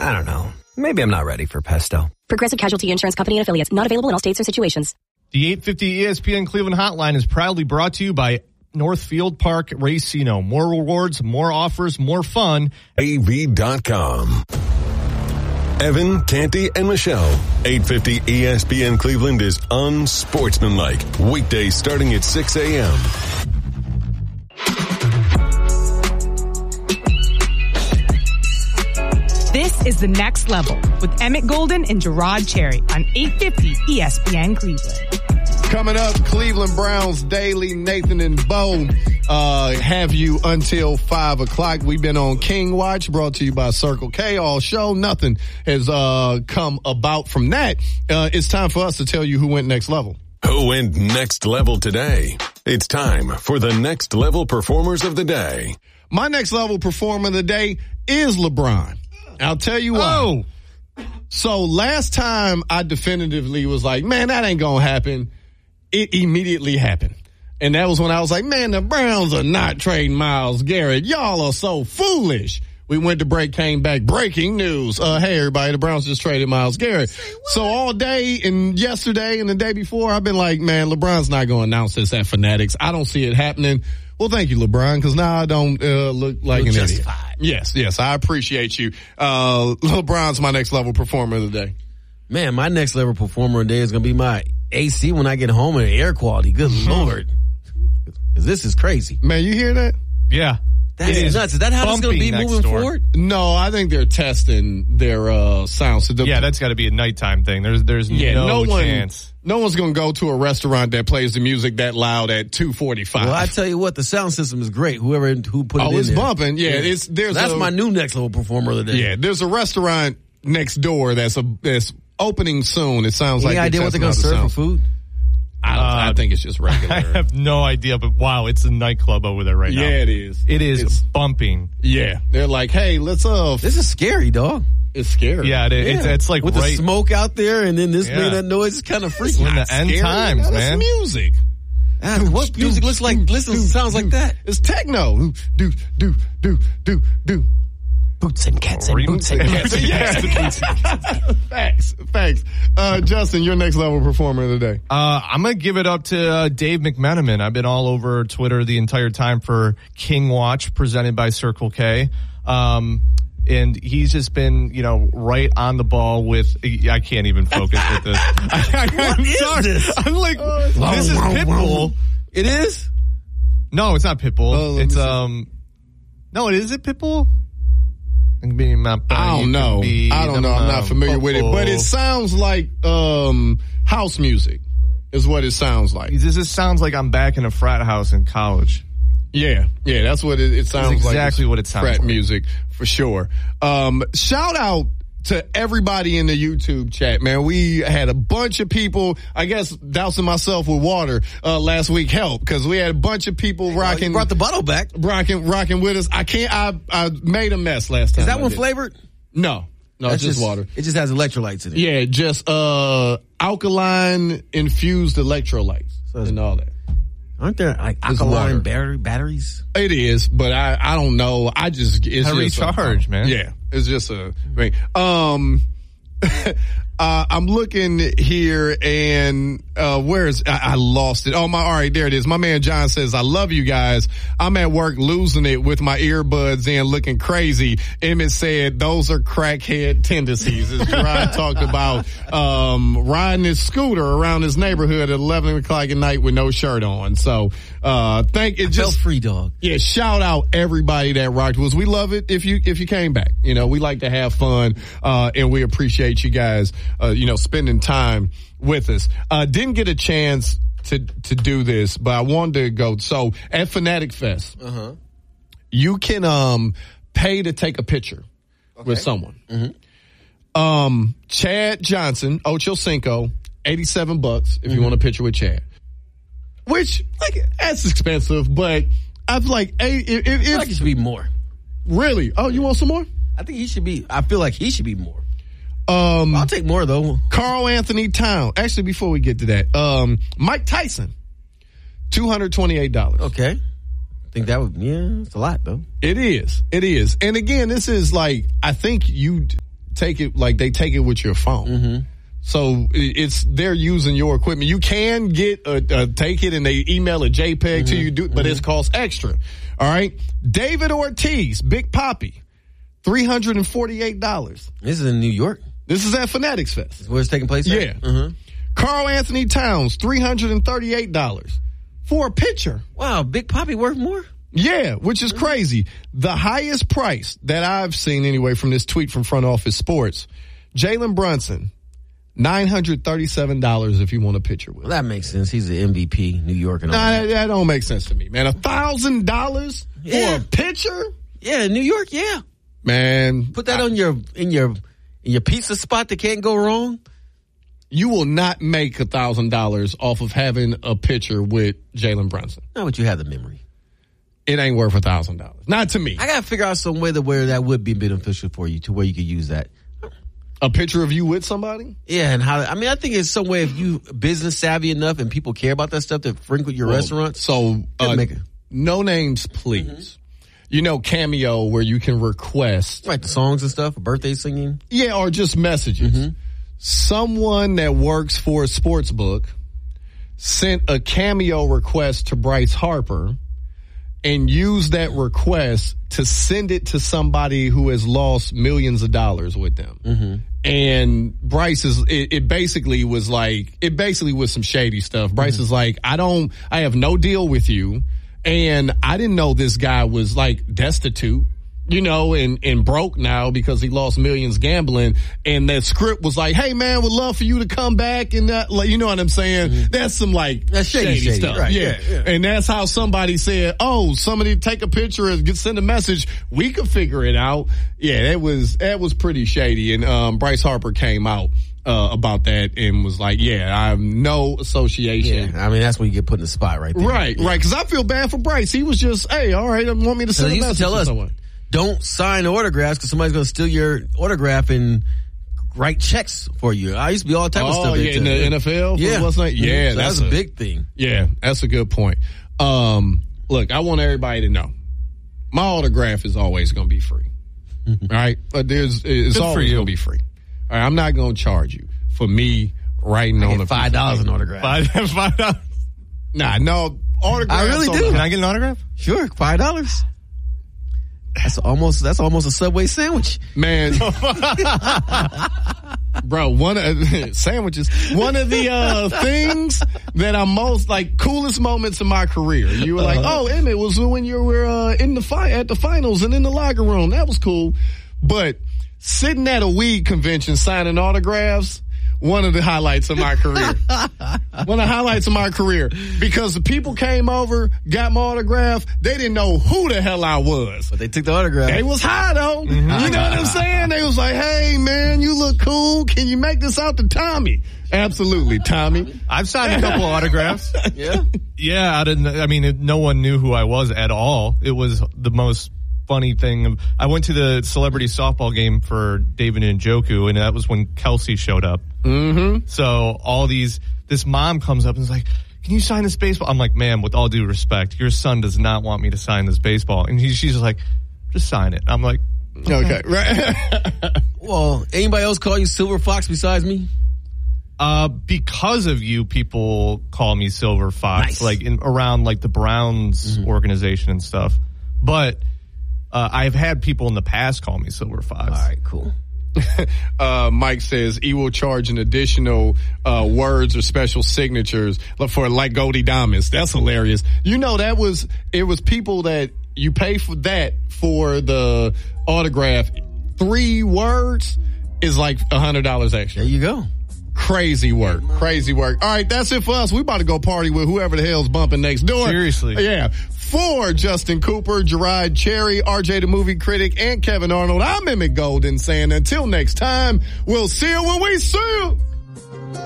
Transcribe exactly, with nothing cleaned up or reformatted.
I don't know. Maybe I'm not ready for pesto. Progressive Casualty Insurance Company and Affiliates. Not available in all states or situations. The eight fifty E S P N Cleveland Hotline is proudly brought to you by Northfield Park Racino. More rewards, more offers, more fun. A V dot com. Evan, Canty, and Michelle. eight fifty E S P N Cleveland is unsportsmanlike. Weekdays starting at six a.m. This is The Next Level with Emmett Golden and Gerard Cherry on eight fifty E S P N Cleveland. Coming up, Cleveland Browns Daily. Nathan and Bo uh, have you until five o'clock. We've been on King Watch, brought to you by Circle K all show. Nothing has uh, come about from that. Uh, it's time for us to tell you who went next level. Who went next level today? It's time for the Next Level Performers of the Day. My next level performer of the day is LeBron. I'll tell you why. Oh. So last time I definitively was like, man, that ain't going to happen. It immediately happened. And that was when I was like, man, the Browns are not trading Myles Garrett. Y'all are so foolish. We went to break, came back. Breaking news. Uh, hey, everybody, the Browns just traded Myles Garrett. So all day and yesterday and the day before, I've been like, man, LeBron's not going to announce this at Fanatics. I don't see it happening. Well, thank you, LeBron, because now I don't uh, look like You're an justified. idiot. Yes, yes, I appreciate you. Uh, LeBron's my next level performer of the day. Man, my next level performer of the day is going to be my A C when I get home and air quality. Good Lord. Because this is crazy. Man, you hear that? Yeah. That's It is nuts. Is that how it's going to be bumping moving next door. forward? No, I think they're testing their uh, sound. So the, Yeah, that's got to be a nighttime thing. There's there's yeah, no, no one, chance. no one's going to go to a restaurant that plays the music that loud at two forty-five. Well, I tell you what, the sound system is great. Whoever who put it oh, in it's there. bumping. Yeah, it's there's That's a, my new next level performer of the day. Yeah, there's a restaurant next door that's a that's opening soon. It sounds Any like idea what they're going to serve for food? I, don't, Uh, I think it's just regular. I have no idea, but wow, it's a nightclub over there right now. Yeah, it is. It is It's- bumping. Yeah, they're like, hey, let's uh, This is scary, dog. it's scary. Yeah, it, it's, it's like with right the smoke out there and then this Yeah. made that noise. It's kind of It's freaky. in not the end scary. times, That's man. music. Ah, what music looks like? Listen, sounds like that. It's techno. Do do do do do. Boots and cats and boots and cats. Yes. Facts. Facts. Uh, Justin, your next level performer of the day. Uh, I'm going to give it up to uh, Dave McMenamin. I've been all over Twitter the entire time for King Watch presented by Circle K. Um, and he's just been, you know, right on the ball with, I can't even focus with this. I, I, I'm is sorry. this? I'm like, this is Pitbull. It is? No, it's not Pitbull. Oh, let me it's, see. um, no, it is it Pitbull? I don't know. I don't know. I'm not familiar with it, but it sounds like um, house music is what it sounds like. This just sounds like I'm back in a frat house in college. Yeah, yeah, that's what it, it sounds That's like. exactly It's what it sounds frat like. music for sure. Um, shout out to everybody in the YouTube chat, man. We had a bunch of people, I guess dousing myself with water uh, last week helped because we had a bunch of people rocking. You brought the bottle back. rocking, rocking with us. I can't. I I made a mess last time. Is that I one did. flavored? No, no, That's it's just water. It just has electrolytes in it. Yeah, just uh, alkaline infused electrolytes So and all that. Aren't there like It's water. alkaline battery, batteries? It is, but I I don't know. I just it's How to just a- recharge, man. Yeah, it's just a thing. Um, uh, I'm looking here, and uh, where is I, I lost it? Oh my! All right, there it is. My man John says, "I love you guys. I'm at work losing it with my earbuds in, looking crazy." Emmett said, "Those are crackhead tendencies." As Gerard talked about um, riding his scooter around his neighborhood at eleven o'clock at night with no shirt on. So, uh, thank it. Felt Just free, dog. yeah, shout out everybody that rocked with us. We love it if you if you came back. You know, we like to have fun, uh, and we appreciate you guys, uh, you know, spending time with us. Uh, didn't get a chance to to do this, but I wanted to go. So at Fanatic Fest, Uh-huh. you can um pay to take a picture with someone. Um, Chad Johnson, Ocho Cinco, eighty-seven bucks if you want a picture with Chad. Which, like, that's expensive, but I feel like, hey, if, if, I feel like if it should be more. really, oh, you want some more? I think he should be. I feel like he should be more. Um, I'll take more though. Carl Anthony Town. Actually, before we get to that, um, Mike Tyson, two hundred twenty-eight dollars. Okay. I think that would. Yeah, it's a lot though. It is. It is. And again, this is like, I think you take it like they take it with your phone. Mm-hmm. So it's they're using your equipment. You can get a, a take it and they email a JPEG mm-hmm. to you, do, but mm-hmm. it costs extra. All right, David Ortiz, Big Papi, three hundred and forty-eight dollars. This is in New York. This is at Fanatics Fest. Where it's taking place? At? Yeah. Mm-hmm. Carl Anthony Towns, three hundred and thirty-eight dollars for a picture. Wow, Big Papi worth more. Yeah, which is crazy. The highest price that I've seen anyway from this tweet from Front Office Sports, Jalen Brunson. nine hundred thirty-seven dollars if you want a picture with him. Well, that makes sense. He's the M V P, New York and all nah, that. that. That don't make sense to me, man. A thousand dollars Yeah. for a picture? Yeah, New York, yeah. Man. Put that I, on your in your in your pizza spot that can't go wrong. You will not make a thousand dollars off of having a picture with Jalen Brunson. Not but you have the memory. It ain't worth a thousand dollars. Not to me. I gotta figure out some way to where that would be beneficial for you, to where you could use that. A picture of you with somebody? Yeah, and how, I mean, I think it's some way if you business savvy enough and people care about that stuff to frequent your well, restaurants. So, uh, make it. No names, please. Mm-hmm. You know, Cameo, where you can request. Right, the songs and stuff, birthday singing. Yeah, or just messages. Mm-hmm. Someone that works for a sports book sent a Cameo request to Bryce Harper and used that request to send it to somebody who has lost millions of dollars with them. Mm-hmm. And Bryce is, it, it basically was like, it basically was some shady stuff. Bryce mm-hmm. is like, I don't, I have no deal with you. And I didn't know this guy was like destitute, you know, and, and broke now because he lost millions gambling. And that script was like, hey man, would love for you to come back. And that, like, you know what I'm saying? Mm-hmm. That's some like that's shady, shady, shady stuff. Right, yeah. Yeah, yeah. And that's how somebody said, oh, somebody take a picture and get, send a message. We could figure it out. Yeah, that was, that was pretty shady. And, um, Bryce Harper came out. Uh, about that and was like, yeah, I have no association. Yeah, I mean, that's when you get put in the spot right there. Right, yeah. right. Because I feel bad for Bryce. He was just, hey, all right, I want me to send so a used message to tell to us, someone. Don't sign autographs because somebody's going to steal your autograph and write checks for you. I used to be all type oh, of stuff. Oh, yeah, in the N F L? Yeah. Wasn't it? Yeah, so that's that was a big thing. Yeah, that's a good point. Um, look, I want everybody to know my autograph is always going to be free. All right? But there's, it's good always going to be free. All right, I'm not going to charge you for me writing on the five dollars an autograph. Five five dollars. Nah, no autograph. I really do. Can I get an autograph? Sure, five dollars. That's almost that's almost a Subway sandwich, man. Bro, one of sandwiches. One of the uh, things that I'm most like coolest moments in my career. You were like, uh-huh. oh, Emmett, was when you were uh, in the fi- at the finals and in the locker room. That was cool, but sitting at a weed convention signing autographs. One of the highlights of my career. One of the highlights of my career. Because the people came over, got my autograph, they didn't know who the hell I was. But they took the autograph. They was high though. Mm-hmm. You know what I'm saying? They was like, hey man, you look cool. Can you make this out to Tommy? Absolutely, Tommy. I've signed a couple of autographs. Yeah? Yeah, I didn't, I mean, it, no one knew who I was at all. It was the most funny thing. I went to the celebrity softball game for David Njoku, and that was when Kelsey showed up. Mm-hmm. So all these, this mom comes up and is like, can you sign this baseball? I'm like, ma'am, with all due respect, your son does not want me to sign this baseball. And he, she's like, just sign it. I'm like, okay, okay. Right. Well, anybody else call you Silver Fox besides me? Uh, because of you, people call me Silver Fox, nice. like in around like the Browns mm-hmm. organization and stuff. But uh, I've had people in the past call me Silver Fox. All right, cool. uh, Mike says he will charge an additional uh, words or special signatures for like Goldie Diamonds. That's hilarious. You know, that was it was people that you pay for that for the autograph. Three words is like a hundred dollars extra. There you go. Crazy work. Crazy work. All right, that's it for us. We about to go party with whoever the hell's bumping next door. Seriously. Yeah. For Justin Cooper, Gerard Cherry, R J the Movie Critic, and Kevin Arnold, I'm Emmett Golden saying until next time, we'll see you when we see you.